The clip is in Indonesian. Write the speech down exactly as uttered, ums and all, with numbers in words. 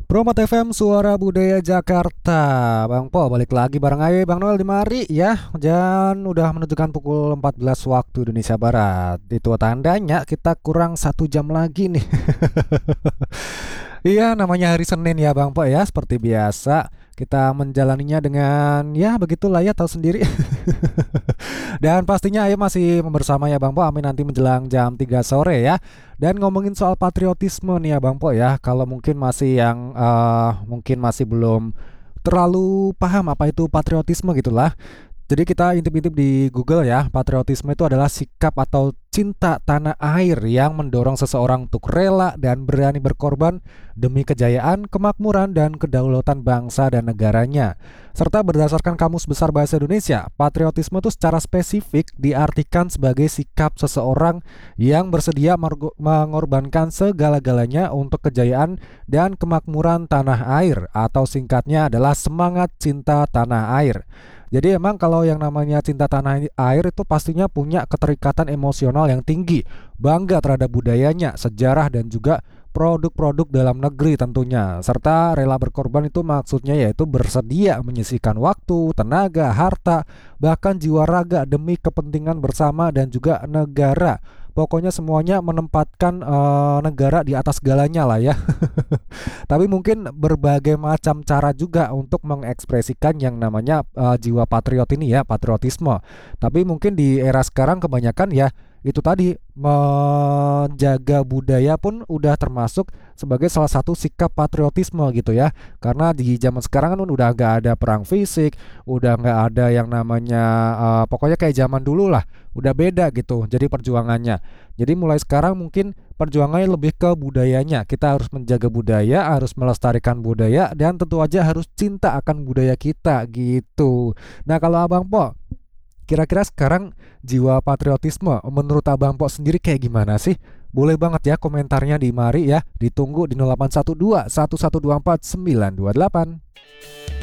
Promat F M Suara Budaya Jakarta. Bang Po balik lagi bareng aja Bang Noel di mari ya. Dan udah menunjukkan pukul empat belas waktu Indonesia Barat. Itu tandanya kita kurang satu jam lagi nih. Iya, namanya hari Senin ya Bang Po ya. Seperti biasa kita menjalaninya dengan ya begitulah ya, tahu sendiri. Dan pastinya Ayo masih bersama ya Bang Po Amin nanti menjelang jam tiga sore ya. Dan ngomongin soal patriotisme nih ya Bang Po ya. Kalau mungkin masih yang eh, mungkin masih belum terlalu paham apa itu patriotisme gitulah. Jadi kita intip-intip di Google ya, patriotisme itu adalah sikap atau cinta tanah air yang mendorong seseorang untuk rela dan berani berkorban demi kejayaan, kemakmuran, dan kedaulatan bangsa dan negaranya. Serta berdasarkan Kamus Besar Bahasa Indonesia, patriotisme itu secara spesifik diartikan sebagai sikap seseorang yang bersedia mengorbankan segala-galanya untuk kejayaan dan kemakmuran tanah air, atau singkatnya adalah semangat cinta tanah air. Jadi emang kalau yang namanya cinta tanah air itu pastinya punya keterikatan emosional yang tinggi, bangga terhadap budayanya, sejarah, dan juga produk-produk dalam negeri tentunya. Serta rela berkorban itu maksudnya yaitu bersedia menyisihkan waktu, tenaga, harta, bahkan jiwa raga demi kepentingan bersama dan juga negara. Pokoknya semuanya menempatkan eh, negara di atas segalanya lah ya. Tapi mungkin berbagai macam cara juga untuk mengekspresikan yang namanya uh, jiwa patriot ini ya, patriotisme. Tapi mungkin di era sekarang kebanyakan ya itu tadi menjaga budaya pun udah termasuk sebagai salah satu sikap patriotisme gitu ya. Karena di zaman sekarang kan udah gak ada perang fisik, udah gak ada yang namanya uh, pokoknya kayak zaman dulu lah, udah beda gitu. Jadi perjuangannya. Jadi mulai sekarang mungkin perjuangannya lebih ke budayanya. Kita harus menjaga budaya, harus melestarikan budaya, dan tentu aja harus cinta akan budaya kita gitu. Nah kalau Abang Po, kira-kira sekarang jiwa patriotisme menurut Abang Po sendiri kayak gimana sih? Boleh banget ya komentarnya di mari ya. Ditunggu di nol delapan satu dua satu satu dua empat sembilan dua delapan.